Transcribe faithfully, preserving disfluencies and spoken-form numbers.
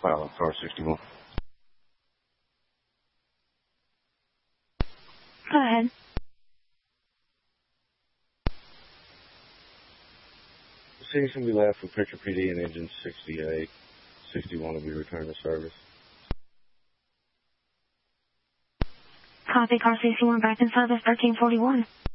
file on car sixty-one. Go ahead. Seeing somebody left from Picture P D and engine sixty-eight. sixty-one will be returned to service. Copy, car sixty-one back in service, thirteen forty-one.